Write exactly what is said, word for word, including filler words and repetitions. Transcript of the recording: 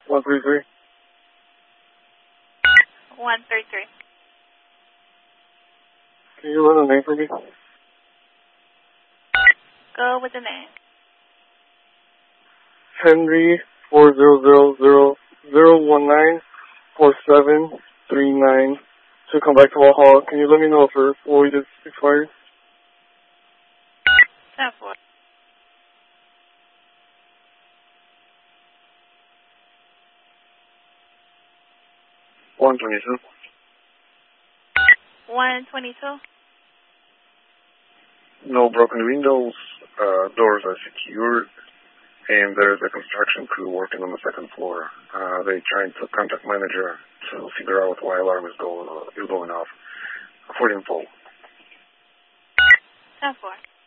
one three three. one three three. Can you run a name for me? Go with the name. Henry four zero zero zero zero one nine four seven three nine to come back to Valhalla. Can you let me know if her Floyd is expired? ten four. one twenty-two. one twenty-two. No broken windows, uh, doors are secured, and there's a construction crew working on the second floor. Uh, they trying to contact manager to figure out why alarm is going, uh, is going off. For info. ten four.